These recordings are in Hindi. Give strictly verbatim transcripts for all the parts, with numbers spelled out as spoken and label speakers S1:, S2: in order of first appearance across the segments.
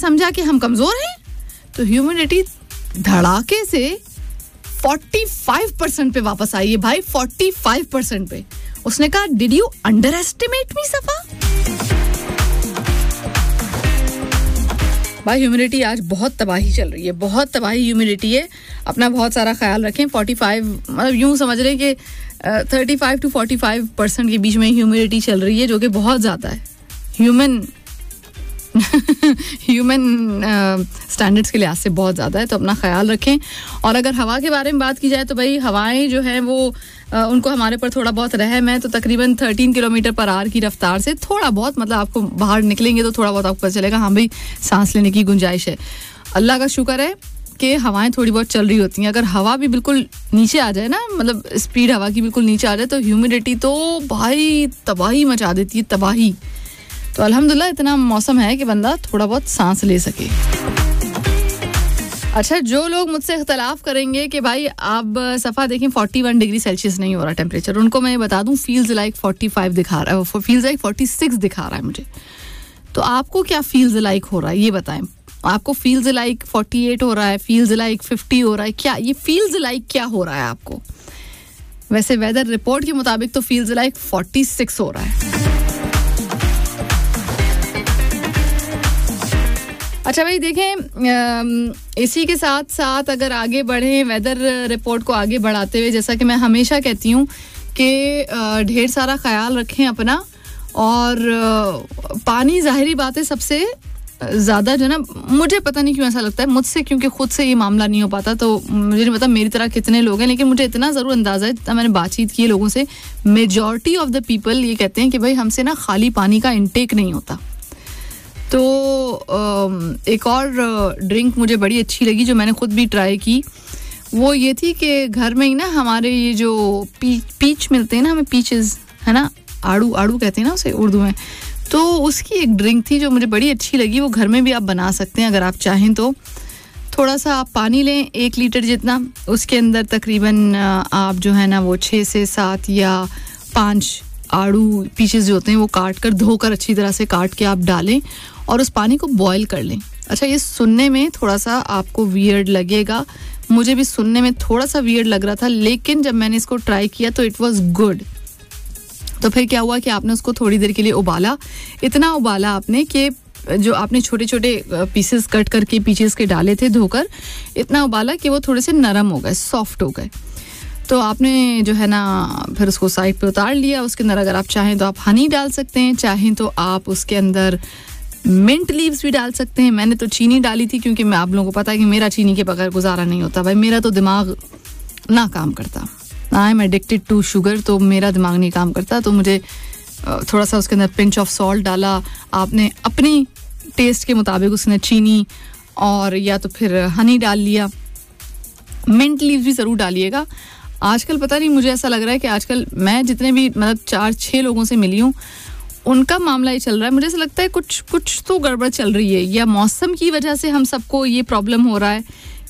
S1: समझा कि हम कमजोर हैं, तो ह्यूमिडिटी धड़ाके से पैंतालीस परसेंट पे वापस आई है भाई, पैंतालीस परसेंट पे. उसने कहा डिड यू अंडर एस्टिमेट मी सफा? भाई ह्यूमिडिटी आज बहुत तबाही चल रही है, बहुत तबाही ह्यूमिडिटी है. अपना बहुत सारा ख्याल रखें. पैंतालीस मतलब यूं समझ रहे कि पैंतीस टू पैंतालीस परसेंट के बीच में ह्यूमिडिटी चल रही है, जो कि बहुत ज़्यादा है ह्यूमन ह्यूमन स्टैंडर्ड्स के लिहाज से बहुत ज़्यादा है. तो अपना ख्याल रखें. और अगर हवा के बारे में बात की जाए तो भाई हवाएं जो हैं वो Uh, उनको हमारे पर थोड़ा बहुत रहम है. तो तकरीबन तेरह किलोमीटर पर आवर की रफ्तार से थोड़ा बहुत, मतलब आपको बाहर निकलेंगे तो थोड़ा बहुत आपको पता चलेगा हाँ भाई सांस लेने की गुंजाइश है. अल्लाह का शुक्र है कि हवाएं थोड़ी बहुत चल रही होती हैं. अगर हवा भी बिल्कुल नीचे आ जाए ना, मतलब स्पीड हवा की बिल्कुल नीचे आ जाए, तो ह्यूमिडिटी तो भाई तबाही मचा देती है, तबाही. तो अल्हम्दुलिल्लाह इतना मौसम है कि बंदा थोड़ा बहुत सांस ले सके. अच्छा, जो लोग मुझसे इख्तलाफ करेंगे कि भाई आप सफ़ा देखें इकतालीस डिग्री सेल्सियस नहीं हो रहा टेम्परेचर, उनको मैं बता दूं फील्स लाइक पैंतालीस दिखा रहा है, फील्स लाइक छियालीस दिखा रहा है मुझे. तो आपको क्या फील्स लाइक हो रहा है ये बताएं. आपको फील्स लाइक अड़तालीस हो रहा है, फील्स लाइक पचास हो रहा है, क्या ये फील्स लाइक क्या हो रहा है आपको? वैसे वेदर रिपोर्ट के मुताबिक तो फील्स लाइक छियालीस हो रहा है. अच्छा भाई देखें, इसी के साथ साथ अगर आगे बढ़ें वेदर रिपोर्ट को आगे बढ़ाते हुए, जैसा कि मैं हमेशा कहती हूँ कि ढेर सारा ख्याल रखें अपना. और पानी ज़ाहिरी बात है सबसे ज़्यादा जो ना, मुझे पता नहीं क्यों ऐसा लगता है मुझसे, क्योंकि ख़ुद से ये मामला नहीं हो पाता, तो मुझे नहीं पता मेरी तरह कितने लोग हैं, लेकिन मुझे इतना ज़रूर अंदाज़ा है, जितना मैंने बातचीत की है लोगों से, मेजॉरिटी ऑफ द पीपल ये कहते हैं कि भाई हमसे ना खाली पानी का इंटेक नहीं होता. तो एक और ड्रिंक मुझे बड़ी अच्छी लगी जो मैंने खुद भी ट्राई की, वो ये थी कि घर में ही ना हमारे ये जो पी, पीच मिलते हैं ना, हमें पीचेस है ना, आड़ू आड़ू कहते हैं ना उसे उर्दू में. तो उसकी एक ड्रिंक थी जो मुझे बड़ी अच्छी लगी. वो घर में भी आप बना सकते हैं अगर आप चाहें तो. थोड़ा सा आप पानी लें एक लीटर जितना, उसके अंदर तकरीबन आप जो है ना वो छः से सात या पाँच आड़ू पीसेस जो होते हैं वो काट कर, धोकर अच्छी तरह से काट के आप डालें और उस पानी को बॉईल कर लें. अच्छा, ये सुनने में थोड़ा सा आपको वियर्ड लगेगा, मुझे भी सुनने में थोड़ा सा वियर्ड लग रहा था, लेकिन जब मैंने इसको ट्राई किया तो इट वाज गुड. तो फिर क्या हुआ कि आपने उसको थोड़ी देर के लिए उबाला. इतना उबाला आपने कि जो आपने छोटे छोटे पीसेस कट करके पीसेस के डाले थे धोकर, इतना उबाला कि वो थोड़े से नरम हो गए, सॉफ्ट हो गए. तो आपने जो है ना फिर उसको साइड पे उतार लिया. उसके अंदर अगर आप चाहें तो आप हनी डाल सकते हैं, चाहें तो आप उसके अंदर मिंट लीव्स भी डाल सकते हैं. मैंने तो चीनी डाली थी क्योंकि मैं, आप लोगों को पता है कि मेरा चीनी के बगैर गुजारा नहीं होता भाई. मेरा तो दिमाग ना काम करता, I am addicted to sugar, तो मेरा दिमाग नहीं काम करता. तो मुझे थोड़ा सा उसके अंदर पिंच ऑफ सॉल्ट डाला. आपने अपनी टेस्ट के मुताबिक उसने चीनी और या तो फिर हनी डाल लिया. मिंट लीव्स भी ज़रूर डालिएगा. आजकल पता नहीं, मुझे ऐसा लग रहा है कि आजकल मैं जितने भी मतलब चार छः लोगों से मिली हूँ, उनका मामला ये चल रहा है. मुझे ऐसा लगता है कुछ कुछ तो गड़बड़ चल रही है, या मौसम की वजह से हम सबको ये प्रॉब्लम हो रहा है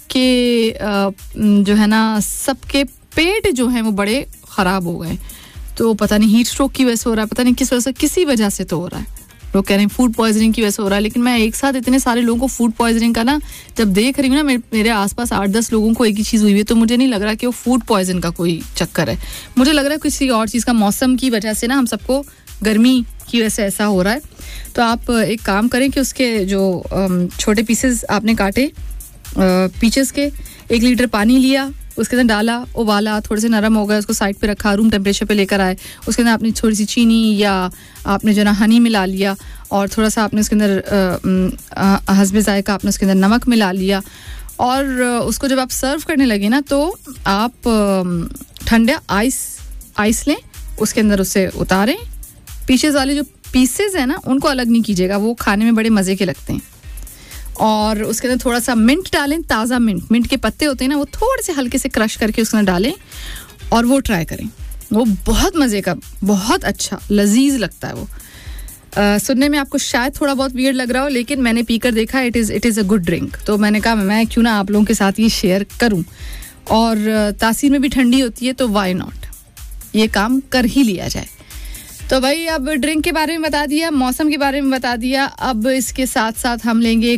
S1: कि जो है ना सबके पेट जो हैं वो बड़े ख़राब हो गए. तो पता नहीं हीट स्ट्रोक की वजह से हो रहा है, पता नहीं किस वजह से, किसी वजह से तो हो रहा है. लोग कह रहे हैं फूड पॉइजनिंग की वजह से हो रहा है, लेकिन मैं एक साथ इतने सारे लोगों को फूड पॉइजनिंग का ना जब देख रही हूँ ना, मेरे, मेरे आसपास आठ दस लोगों को एक ही चीज़ हुई है, तो मुझे नहीं लग रहा कि वो फूड पॉइजन का कोई चक्कर है. मुझे लग रहा है किसी और चीज़ का, मौसम की वजह से ना हम सबको गर्मी की वजह से ऐसा हो रहा है. तो आप एक काम करें कि उसके जो छोटे पीसेस आपने काटे पीचेस के, एक लीटर पानी लिया, उसके अंदर डाला, उबाला, थोड़े से नरम हो गए, उसको साइड पे रखा, रूम टेम्परेचर पे लेकर आए. उसके अंदर आपने थोड़ी सी चीनी या आपने जो ना हनी मिला लिया, और थोड़ा सा आपने उसके अंदर हस्बे ज़ायका आपने उसके अंदर नमक मिला लिया. और उसको जब आप सर्व करने लगे ना, तो आप ठंडा आइस आइस लें, उसके अंदर उससे उतारें. पीछे वाले जो पीसेस हैं ना उनको अलग नहीं कीजिएगा, वो खाने में बड़े मज़े के लगते हैं. और उसके अंदर थोड़ा सा मिंट डालें, ताज़ा मिंट, मिंट के पत्ते होते हैं ना, वो थोड़े से हल्के से क्रश करके उसके अंदर डालें और वो ट्राई करें. वो बहुत मज़े का, बहुत अच्छा लजीज लगता है वो. uh, सुनने में आपको शायद थोड़ा बहुत वियर्ड लग रहा हो, लेकिन मैंने पीकर देखा, it is it is a good drink. तो मैंने कहा मैं क्यों ना आप लोगों के साथ ये शेयर करूँ. और तासीर में भी ठंडी होती है, तो वाई नॉट, ये काम कर ही लिया जाए. तो भाई अब ड्रिंक के बारे में बता दिया, मौसम के बारे में बता दिया. अब इसके साथ साथ हम लेंगे